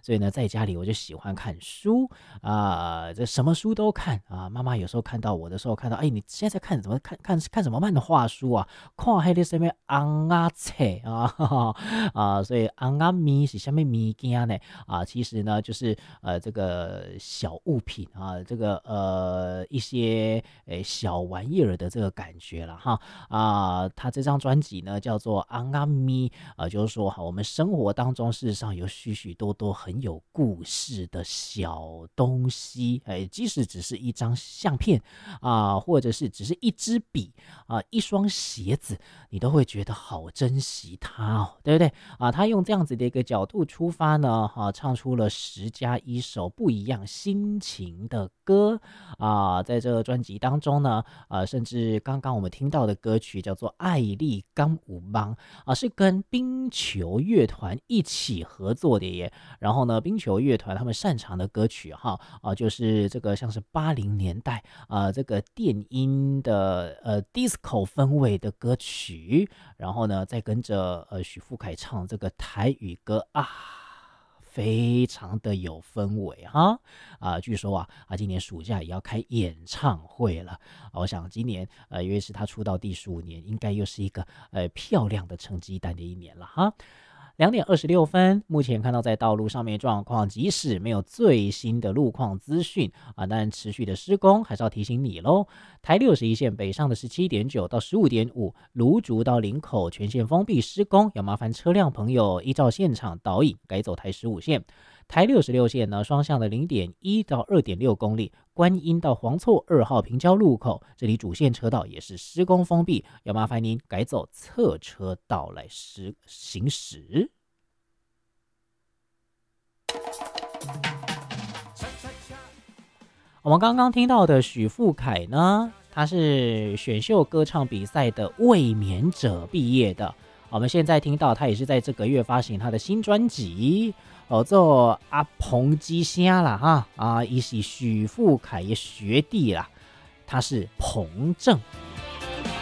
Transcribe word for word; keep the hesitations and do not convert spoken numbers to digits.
所以呢，在家里我就喜欢看书啊、呃，这什么书都看啊。妈妈有时候看到我的时候，看到哎，你现在在看怎么看看看什么漫画书啊？看迄个什么红啊册啊啊，所以红啊咪是什么物件呢？啊，其实呢就是呃这个小物品啊，这个呃一些诶小玩意儿的这个感觉了哈啊。他这张专辑呢叫做红啊咪啊，就是说哈，我们生活当中事实上有许许多多很有故事的小东西，哎，即使只是一张相片啊，或者是只是一支笔啊，一双鞋子，你都会觉得好珍惜它哦，对不对啊？他用这样子的一个角度出发呢，啊，唱出了十加一首不一样心情的歌啊，在这个专辑当中呢，啊，甚至刚刚我们听到的歌曲叫做《艾丽冈舞邦》啊，是跟冰球乐团一起合作的耶。然后呢，冰球乐团他们擅长的歌曲哈啊，就是这个像是八零年代啊这个电音的呃 disco 氛围的歌曲，然后呢再跟着呃许富凯唱这个台语歌啊。非常的有氛围哈啊！据说啊啊，今年暑假也要开演唱会了。啊、我想今年呃，因为是他出道第十五年，应该又是一个呃漂亮的成绩单的一年了哈。两点二十六分，目前看到在道路上面状况，即使没有最新的路况资讯啊，但持续的施工还是要提醒你喽。台六十一线北上的十七点九到十五点五，芦竹到林口全线封闭施工，要麻烦车辆朋友依照现场导引改走台十五线。台六十六线呢，双向的零点一到二点六公里，观音到黄厝二号平交路口，这里主线车道也是施工封闭，要麻烦您改走侧车道来施行驶。我们刚刚听到的许富凯呢，他是选秀歌唱比赛的卫冕者毕业的。我们现在听到他也是在这个月发行他的新专辑，哦，做阿彭基虾啦哈啊，也是许富凯的学弟啦，他是彭正。